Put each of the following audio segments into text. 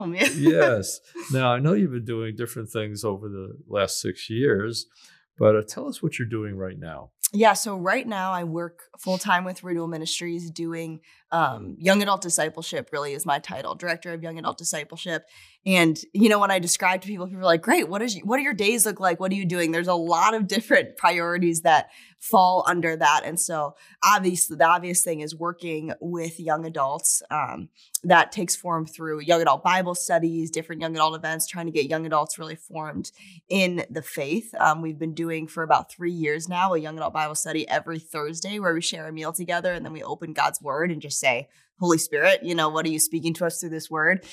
Yeah. Yes. Now, I know you've been doing different things over the last 6 years, but tell us what you're doing right now. Yeah, so right now I work full-time with Renewal Ministries doing young adult discipleship, really is my title, Director of Young Adult Discipleship. And, when I describe to people are like, great, what do your days look like? What are you doing? There's a lot of different priorities that fall under that. And so obviously the obvious thing is working with young adults. That takes form through young adult Bible studies, different young adult events, trying to get young adults really formed in the faith. We've been doing for about 3 years now a young adult Bible study every Thursday where we share a meal together and then we open God's word and just say, Holy Spirit, what are you speaking to us through this word?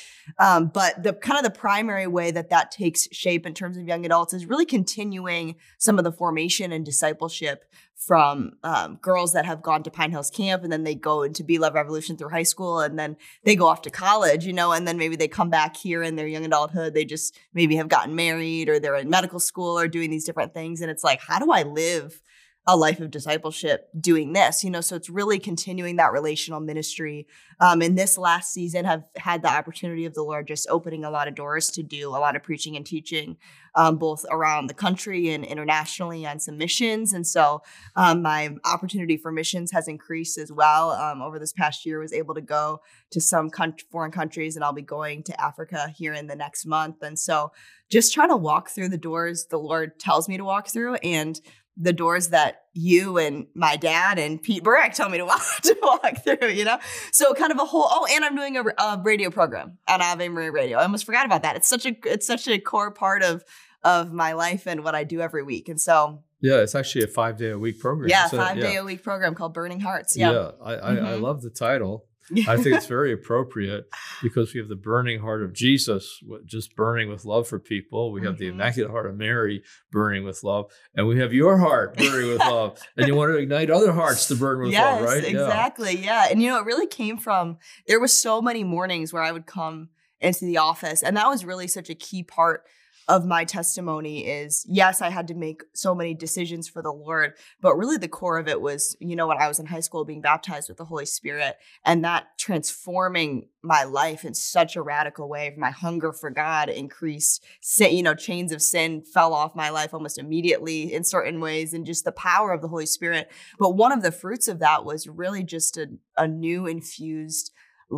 But the primary way that takes shape in terms of young adults is really continuing some of the formation and discipleship from girls that have gone to Pine Hills Camp and then they go into Be Love Revolution through high school and then they go off to college, and then maybe they come back here in their young adulthood. They just maybe have gotten married or they're in medical school or doing these different things. And it's like, how do I live a life of discipleship doing this, so it's really continuing that relational ministry. In this last season have had the opportunity of the Lord just opening a lot of doors to do a lot of preaching and teaching, both around the country and internationally on some missions. And so my opportunity for missions has increased as well. Over this past year, was able to go to some foreign countries, and I'll be going to Africa here in the next month. And so just trying to walk through the doors the Lord tells me to walk through, and the doors that you and my dad and Pete Burek tell me to walk through, So kind of a whole, and I'm doing a radio program on Ave Maria Radio. I almost forgot about that. It's such a core part of my life and what I do every week. And so. Yeah, it's actually a 5-day-a-week program. Yeah, 5-day-a-week program called Burning Hearts. Yeah. Yeah, I love the title. I think it's very appropriate because we have the burning heart of Jesus, just burning with love for people. We have the Immaculate Heart of Mary burning with love. And we have your heart burning with love. And you want to ignite other hearts to burn with love, right? Yes, exactly. Yeah. And, it really came from, there was so many mornings where I would come into the office. And that was really such a key part of my testimony is, yes, I had to make so many decisions for the Lord, but really the core of it was, when I was in high school being baptized with the Holy Spirit and that transforming my life in such a radical way. My hunger for God increased, chains of sin fell off my life almost immediately in certain ways, and just the power of the Holy Spirit. But one of the fruits of that was really just a new infused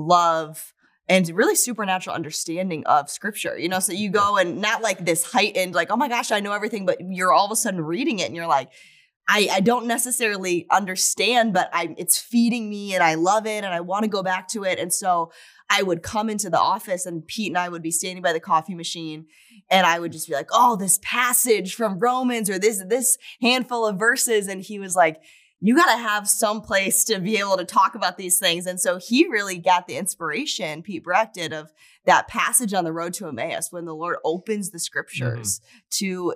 love and really supernatural understanding of scripture, so you go and not like this heightened, like, oh my gosh, I know everything, but you're all of a sudden reading it and you're like, I don't necessarily understand, but it's feeding me and I love it and I want to go back to it. And so I would come into the office and Pete and I would be standing by the coffee machine and I would just be like, oh, this passage from Romans or this handful of verses. And he was like, you got to have some place to be able to talk about these things. And so he really got the inspiration, Pete Breck did, of that passage on the road to Emmaus when the Lord opens the scriptures to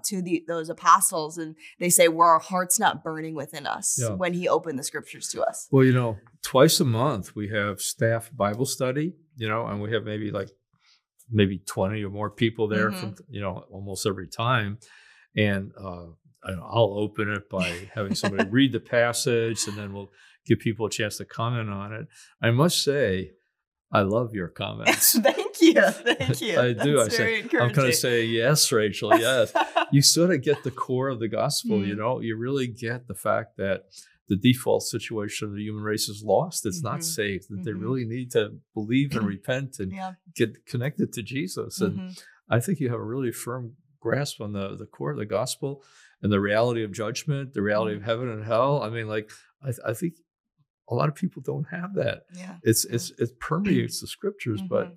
those apostles. And they say, were our hearts not burning within us when he opened the scriptures to us? Well, twice a month we have staff Bible study, and we have maybe 20 or more people there from, almost every time. And, I'll open it by having somebody read the passage, and then we'll give people a chance to comment on it. I must say, I love your comments. Thank you. I do. That's very encouraging. I'm going to say yes, Rachel. Yes, you sort of get the core of the gospel. You really get the fact that the default situation of the human race is lost. It's not saved. That they really need to believe and repent and get connected to Jesus. And I think you have a really firm grasp on the core of the gospel. And the reality of judgment, the reality of heaven and hell. I mean, I think a lot of people don't have that. Yeah, it permeates the scriptures, but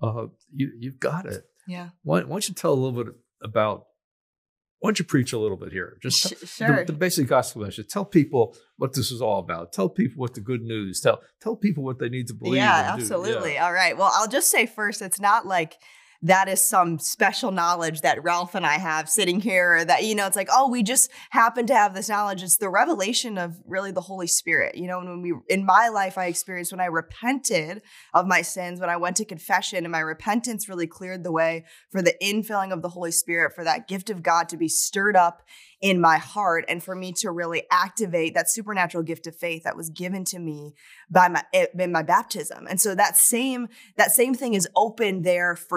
you've got it. Yeah. Why don't you tell a little bit about? Why don't you preach a little bit here? Just sure. The basic gospel message. Tell people what this is all about. Tell people what the good news. Tell people what they need to believe. Yeah, absolutely. Yeah. All right. Well, I'll just say first, it's not like that is some special knowledge that Ralph and I have sitting here, or that, it's like, oh, we just happen to have this knowledge. It's the revelation of really the Holy Spirit. In my life, I experienced when I repented of my sins, when I went to confession, and my repentance really cleared the way for the infilling of the Holy Spirit, for that gift of God to be stirred up in my heart, and for me to really activate that supernatural gift of faith that was given to me in my baptism. And so that same thing is open there for